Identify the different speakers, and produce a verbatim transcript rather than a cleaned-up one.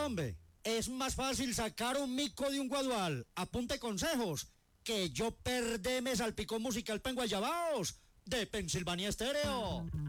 Speaker 1: hombre. Es más fácil sacar un mico de un guadual. Apunte consejos. Que yo perdeme salpicón musical pa' en Guayabaos de Pensilvania Estéreo.